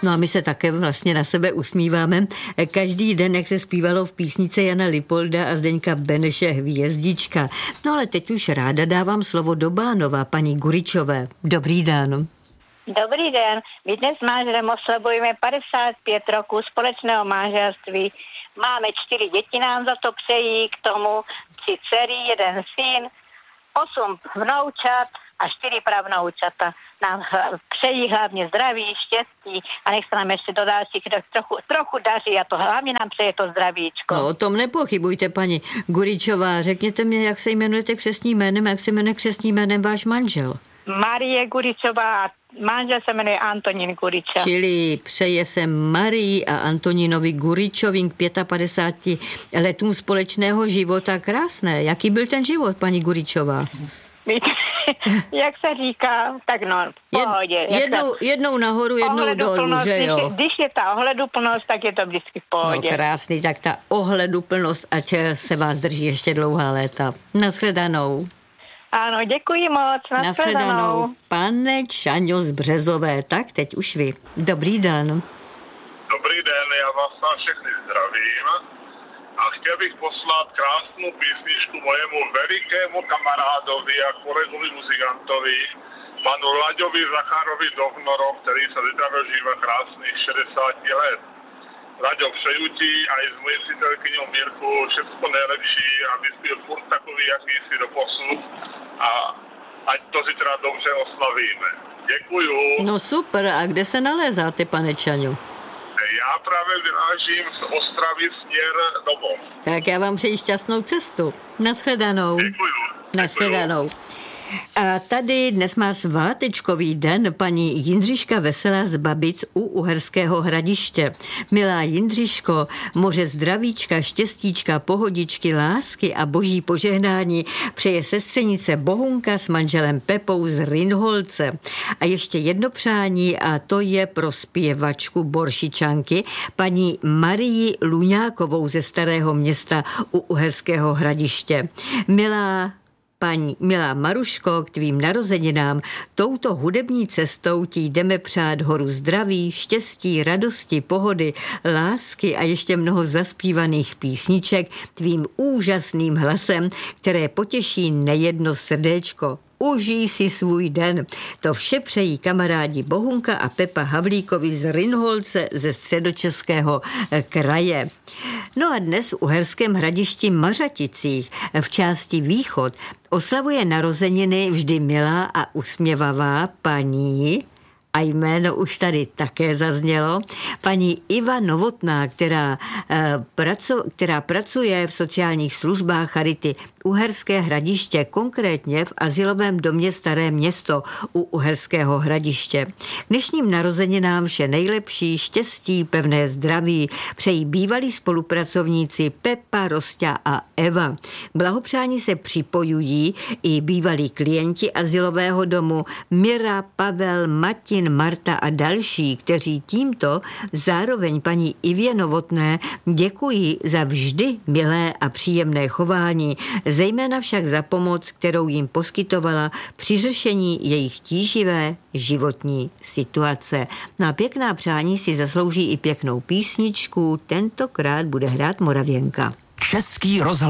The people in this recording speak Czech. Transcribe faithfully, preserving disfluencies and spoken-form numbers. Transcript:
No a my se také vlastně na sebe usmíváme. Každý den, jak se zpívalo v písnice Jana Lipolda a Zdeňka Beneše Hvězdička. No ale teď už ráda dávám slovo do Bánova, paní Guričové. Dobrý den. Dobrý den. My dnes s manželem oslavujeme padesát pět roků společného manželství. Máme čtyři děti, nám za to přejí, k tomu tři dcery, jeden syn, osm vnoučat a čtyři pravnoučata. Nám přejí hlavně zdraví, štěstí a nech se nám ještě do dalších trochu, trochu daří a to hlavně nám přeje to zdravíčko. No o tom nepochybujte, paní Guričová. Řekněte mi, jak se jmenujete křestním jménem, jak se jmenuje křestním jménem váš manžel? Marie Guričová a manžel se jmenuje Antonín Guriča. Čili přeje se Marii a Antonínovi Guričovým k padesáti pěti letům společného života. Krásné. Jaký byl ten život, paní Guričová? Jak se říká, tak no, v pohodě. Jednou, se... jednou nahoru, jednou dolů, že jo? Když, když je ta ohleduplnost, tak je to vždycky v pohodě. No krásný, tak ta ohleduplnost, ať se vás drží ještě dlouhá léta. Nashledanou. Ano, děkuji moc. Nashledanou. Nashledanou. Pane Čaňo z Březové, tak teď už vy. Dobrý den. Dobrý den, já vás tam všechny zdravím a chtěl bych poslat krásnou písničku mojemu velikému kamarádovi a kolegovi muzikantovi, panu Laďovi Zacharovi Dohnoro, který se zítra dožívá krásných šedesát let. Laďo, přeju ti a i s mojí přítelkyňou Mirku všechno nejlepší, aby byl furt takový, jaký jsi doposud a ať to zítra dobře oslavíme. Děkuju. No super, a kde se nalézáte, pane Čaňo? Já právě vyrážím z Ostravy směr domov. Tak já vám přeji šťastnou cestu. Nashledanou. Děkuju. Nashledanou. A tady dnes má svátečkový den paní Jindřiška Veselá z Babic u Uherského Hradiště. Milá Jindřiško, moře zdravíčka, štěstíčka, pohodičky, lásky a boží požehnání přeje sestřenice Bohunka s manželem Pepou z Rynholce. A ještě jedno přání a to je pro zpěvačku Boršičanky paní Marii Luňákovou ze Starého Města u Uherského Hradiště. Milá Paní, milá Maruško, k tvým narozeninám touto hudební cestou ti jdeme přát horu zdraví, štěstí, radosti, pohody, lásky a ještě mnoho zaspívaných písniček tvým úžasným hlasem, které potěší nejedno srdéčko. Užij si svůj den. To vše přejí kamarádi Bohunka a Pepa Havlíkovi z Rynholce ze Středočeského kraje. No a dnes v Uherském Hradišti Mařaticích v části Východ oslavuje narozeniny vždy milá a usměvavá paní, a jméno už tady také zaznělo, paní Iva Novotná, která, eh, praco, která pracuje v sociálních službách Charity Uherské Hradiště, konkrétně v azylovém domě Staré Město u Uherského Hradiště. Dnešním narozeninám vše nejlepší, štěstí, pevné zdraví přejí bývalí spolupracovníci Pepa, Rosťa a Eva. Blahopřání se připojují i bývalí klienti azylového domu Mira, Pavel, Matin, Marta a další, kteří tímto zároveň paní Ivě Novotné děkují za vždy milé a příjemné chování, zejména však za pomoc, kterou jim poskytovala při řešení jejich tíživé životní situace. Na pěkná přání si zaslouží i pěknou písničku, tentokrát bude hrát Moravěnka. Český rozhlas.